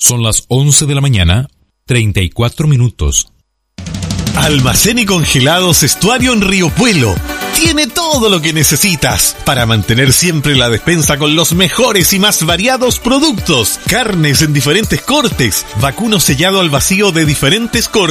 Son las 11 de la mañana, 34 minutos. Almacén y congelados Estuario en Río Puelo. Tiene todo lo que necesitas para mantener siempre la despensa con los mejores y más variados productos. Carnes en diferentes cortes, vacuno sellado al vacío de diferentes cortes.